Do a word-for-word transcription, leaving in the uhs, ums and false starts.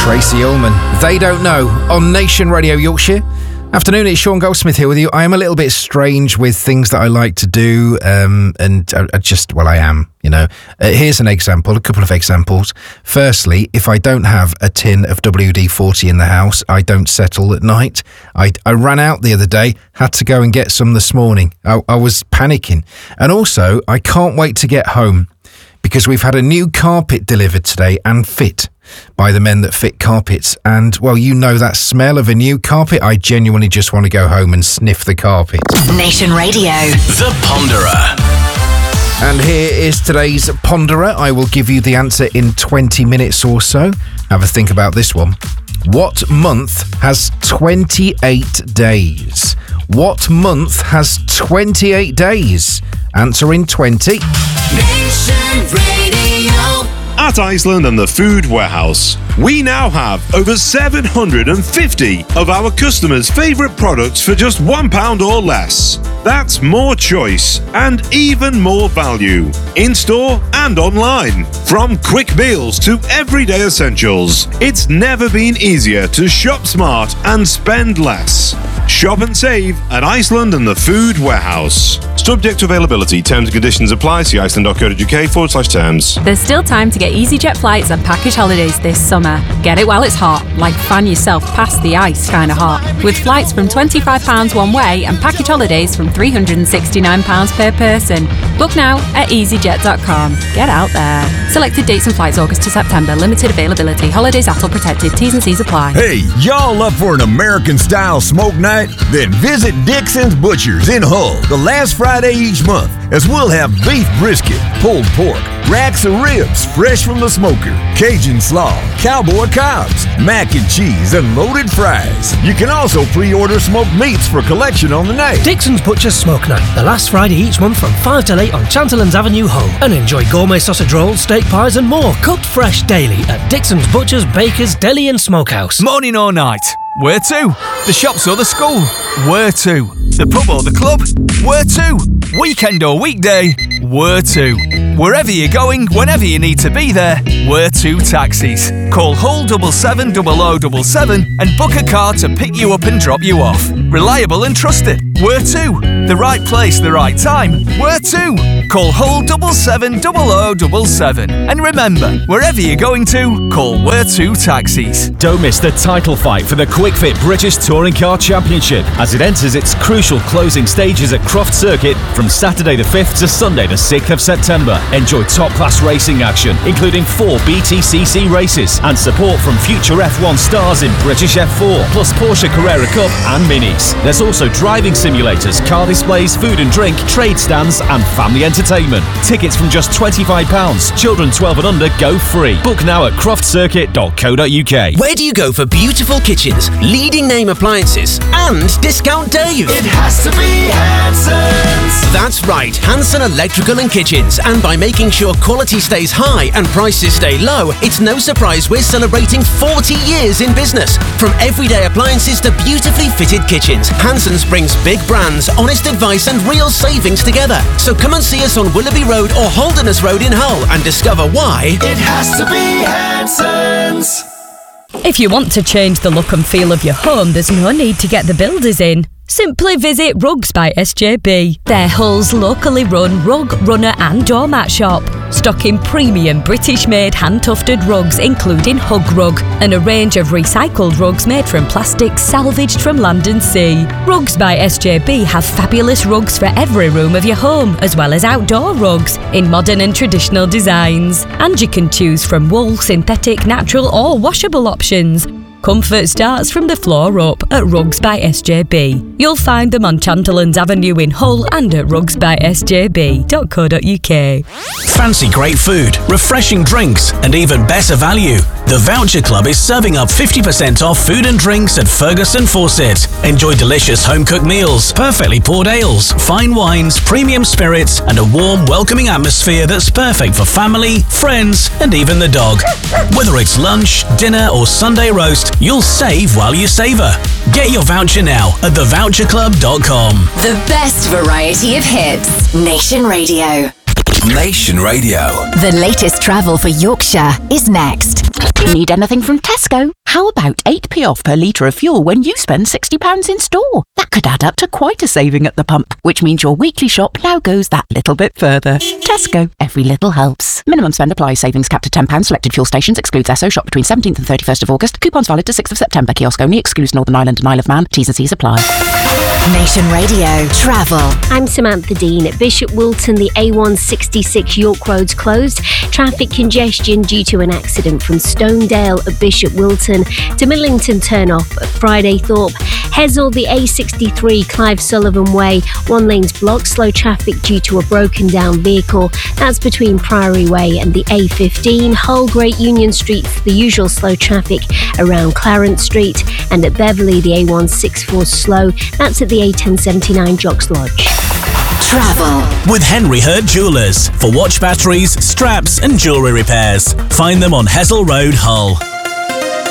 Tracy Ullman, They Don't Know, on Nation Radio Yorkshire. Afternoon, it's Sean Goldsmith here with you. I am a little bit strange with things that I like to do, um, and I, I just, well, I am, you know. Uh, here's an example, a couple of examples. Firstly, if I don't have a tin of W D forty in the house, I don't settle at night. I, I ran out the other day, had to go and get some this morning. I, I was panicking. And also, I can't wait to get home because we've had a new carpet delivered today and fit by the men that fit carpets. And, well, you know that smell of a new carpet. I genuinely just want to go home and sniff the carpet. Nation Radio. The Ponderer. And here is today's Ponderer. I will give you the answer in twenty minutes or so. Have a think about this one. What month has twenty-eight days? What month has twenty-eight days? Answer in twenty. Nation Radio. At Iceland and the Food Warehouse, we now have over seven hundred fifty of our customers' favourite products for just one pound or less. That's more choice and even more value, in-store and online. From quick meals to everyday essentials, it's never been easier to shop smart and spend less. Shop and save at Iceland and the Food Warehouse. Subject to availability, terms and conditions apply. See iceland.co.uk forward slash terms. There's still time to get EasyJet flights and package holidays this summer. Get it while it's hot, like fan yourself past the ice kind of hot. With flights from twenty-five pounds one way and package holidays from three hundred sixty-nine pounds per person. Book now at easyjet dot com. Get out there. Selected dates and flights August to September. Limited availability. Holidays A T L protected. T's and C's apply. Hey, y'all up for an American-style smoke night? Then visit Dixon's Butchers in Hull the last Friday each month, as we'll have beef brisket, pulled pork, racks of ribs fresh from the smoker, Cajun slaw, cowboy cobs, mac and cheese, and loaded fries. You can also pre-order smoked meats for collection on the night. Dixon's Butchers Smoke Night, the last Friday each month from five till eight on Chanterlands Avenue, Hull. And enjoy gourmet sausage rolls, steak pies and more, cooked fresh daily at Dixon's Butchers, Bakers, Deli and Smokehouse. Morning or night? Where to? The shops or the school? Where to? The pub or the club? Where to? Weekend or weekday? Where to? Wherever you're going, whenever you need to be there, Where to Taxis. Call Hull seven seven zero zero seven seven and book a car to pick you up and drop you off. Reliable and trusted. Where to? The right place, the right time. Where to? Call Hull seven seven zero zero seven seven. And remember, wherever you're going to, call Where to Taxis. Don't miss the title fight for the Quick Fit British Touring Car Championship as it enters its crucial closing stages at Croft Circuit from Saturday the fifth to Sunday the sixth of September. Enjoy top-class racing action, including four B T C C races and support from future F one stars in British F four, plus Porsche Carrera Cup and Minis. There's also driving simulators, car displays, food and drink, trade stands and family entertainment. Tickets from just twenty-five pounds. Children twelve and under go free. Book now at croft circuit dot co dot uk. Where do you go for beautiful kitchens, leading name appliances and Discount Dave? It has to be Hanson's. That's right, Hanson Electrical and Kitchens. And by making sure quality stays high and prices stay low, it's no surprise we're celebrating forty years in business. From everyday appliances to beautifully fitted kitchens, Hanson's brings big brands, honest advice and real savings together. So come and see us on Willoughby Road or Holderness Road in Hull and discover why it has to be Hanson's. If you want to change the look and feel of your home, there's no need to get the builders in. Simply visit Rugs by S J B. They're Hull's locally run rug, runner and doormat shop, stocking premium British-made hand-tufted rugs including Hug Rug and a range of recycled rugs made from plastic salvaged from land and sea. Rugs by S J B have fabulous rugs for every room of your home, as well as outdoor rugs in modern and traditional designs. And you can choose from wool, synthetic, natural or washable options. Comfort starts from the floor up at Rugs by S J B. You'll find them on Chanterlands Avenue in Hull and at rugs by s j b dot co dot u k. Fancy great food, refreshing drinks, and even better value? The Voucher Club is serving up fifty percent off food and drinks at Ferguson Fawcett. Enjoy delicious home-cooked meals, perfectly poured ales, fine wines, premium spirits, and a warm, welcoming atmosphere that's perfect for family, friends, and even the dog. Whether it's lunch, dinner, or Sunday roast, you'll save while you savour. Get your voucher now at the voucher club dot com. The best variety of hits. Nation Radio. Nation Radio. The latest travel for Yorkshire is next. Need anything from Tesco? How about eight p off per litre of fuel when you spend sixty pounds in store? That could add up to quite a saving at the pump, which means your weekly shop now goes that little bit further. Tesco, every little helps. Minimum spend applies. Savings capped at ten pounds. Selected fuel stations. Excludes Esso. Shop between seventeenth and thirty-first of August. Coupons valid to sixth of September. Kiosk only. Excludes Northern Ireland and Isle of Man. T's and C's apply. Nation Radio Travel. I'm Samantha Dean. At Bishop Wilton, the A one sixty-six York Road's closed. Traffic congestion due to an accident from Stonedale at Bishop Wilton to Millington turn off at Friday Thorpe. Hessel, the A sixty-three Clive Sullivan Way. One lane's blocked. Slow traffic due to a broken down vehicle. That's between Priory Way and the A fifteen. Hull, Great Union Street, the usual slow traffic around Clarence Street. And at Beverley, the A one sixty-four slow. That's at the A ten seventy-nine Jocks Lodge. Travel with Henry Hurt Jewellers for watch batteries, straps and jewellery repairs. Find them on Hessel Road, Hull.